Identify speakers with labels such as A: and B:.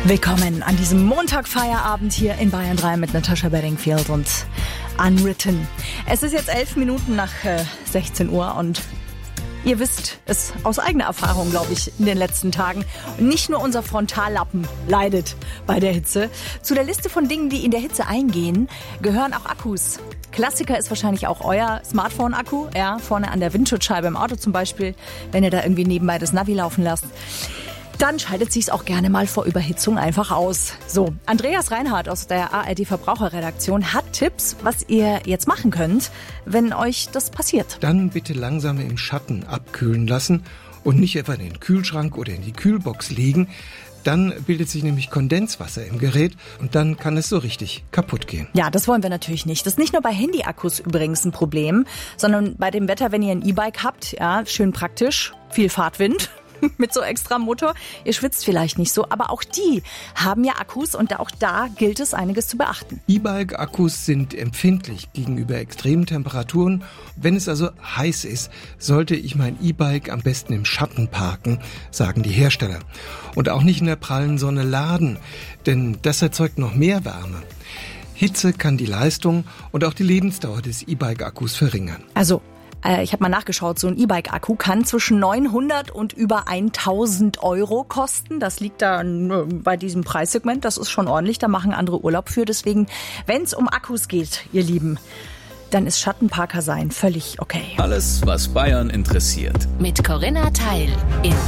A: Willkommen an diesem Montagfeierabend hier in Bayern 3 mit Natascha Bedingfield und Unwritten. Es ist jetzt 11 Minuten nach 16 Uhr und ihr wisst es aus eigener Erfahrung, glaube ich, in den letzten Tagen. Nicht nur unser Frontallappen leidet bei der Hitze. Zu der Liste von Dingen, die in der Hitze eingehen, gehören auch Akkus. Klassiker ist wahrscheinlich auch euer Smartphone-Akku, ja, vorne an der Windschutzscheibe im Auto zum Beispiel, wenn ihr da irgendwie nebenbei das Navi laufen lasst. Dann schaltet sich's auch gerne mal vor Überhitzung einfach aus. So, Andreas Reinhardt aus der ARD Verbraucherredaktion hat Tipps, was ihr jetzt machen könnt, wenn euch das passiert.
B: Dann bitte langsam im Schatten abkühlen lassen und nicht etwa in den Kühlschrank oder in die Kühlbox legen. Dann bildet sich nämlich Kondenswasser im Gerät und dann kann es so richtig kaputt gehen.
A: Ja, das wollen wir natürlich nicht. Das ist nicht nur bei Handyakkus übrigens ein Problem, sondern bei dem Wetter, wenn ihr ein E-Bike habt, ja, schön praktisch, viel Fahrtwind. Mit so extra Motor. Ihr schwitzt vielleicht nicht so, aber auch die haben ja Akkus und auch da gilt es, einiges zu beachten.
B: E-Bike-Akkus sind empfindlich gegenüber extremen Temperaturen. Wenn es also heiß ist, sollte ich mein E-Bike am besten im Schatten parken, sagen die Hersteller. Und auch nicht in der prallen Sonne laden, denn das erzeugt noch mehr Wärme. Hitze kann die Leistung und auch die Lebensdauer des E-Bike-Akkus verringern.
A: Also, ich habe mal nachgeschaut, so ein E-Bike-Akku kann zwischen 900 und über 1000 Euro kosten. Das liegt da bei diesem Preissegment, das ist schon ordentlich, da machen andere Urlaub für. Deswegen, wenn es um Akkus geht, ihr Lieben, dann ist Schattenparker sein völlig okay.
C: Alles, was Bayern interessiert.
D: Mit Corinna Teil in